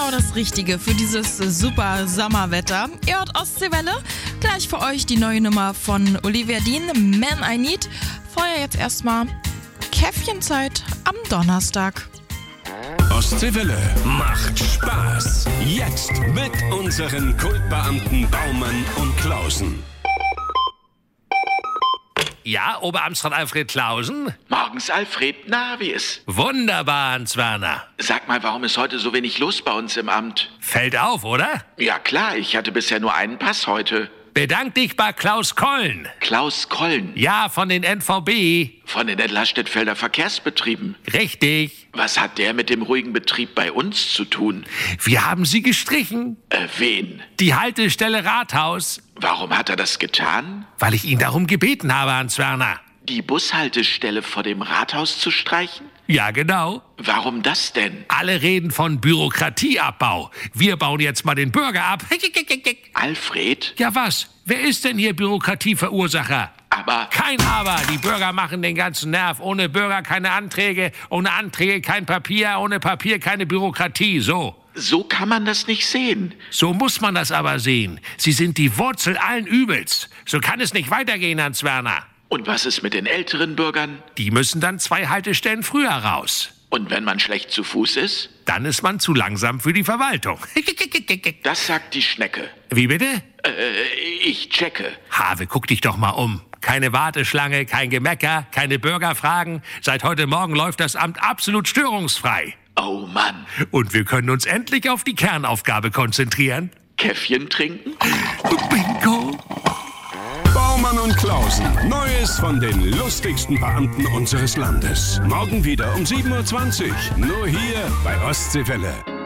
genau das Richtige für dieses super Sommerwetter. Ihr hört Ostseewelle. Gleich für euch die neue Nummer von Olivia Dean, Man I Need. Vorher jetzt erstmal Käffchenzeit am Donnerstag. Ostseewelle macht Spaß. Jetzt mit unseren Kultbeamten Baumann und Klausen. Ja, Oberamtsrat Alfred Klausen? Morgens, Alfred. Na, wie ist? Wunderbar, Hans Werner. Sag mal, warum ist heute so wenig los bei uns im Amt? Fällt auf, oder? Ja klar, ich hatte bisher nur einen Pass heute. Bedank dich bei Klaus Kollen. Klaus Kollen. Ja, von den NVB. Von den Edlerstedtfelder Verkehrsbetrieben. Richtig. Was hat der mit dem ruhigen Betrieb bei uns zu tun? Wir haben sie gestrichen. Wen? Die Haltestelle Rathaus. Warum hat er das getan? Weil ich ihn darum gebeten habe, Hans Werner. Die Bushaltestelle vor dem Rathaus zu streichen? Ja, genau. Warum das denn? Alle reden von Bürokratieabbau. Wir bauen jetzt mal den Bürger ab. Alfred? Ja, was? Wer ist denn hier Bürokratieverursacher? Aber... Kein Aber. Die Bürger machen den ganzen Nerv. Ohne Bürger keine Anträge. Ohne Anträge kein Papier. Ohne Papier keine Bürokratie. So. So kann man das nicht sehen. So muss man das aber sehen. Sie sind die Wurzel allen Übels. So kann es nicht weitergehen, Hans Werner. Und was ist mit den älteren Bürgern? Die müssen dann 2 Haltestellen früher raus. Und wenn man schlecht zu Fuß ist? Dann ist man zu langsam für die Verwaltung. Das sagt die Schnecke. Wie bitte? Ich checke. Have, guck dich doch mal um. Keine Warteschlange, kein Gemecker, keine Bürgerfragen. Seit heute Morgen läuft das Amt absolut störungsfrei. Oh Mann. Und wir können uns endlich auf die Kernaufgabe konzentrieren. Käffchen trinken? Bingo. Baumann und Klausen. Neues von den lustigsten Beamten unseres Landes. Morgen wieder um 7:20 Uhr. Nur hier bei Ostseewelle.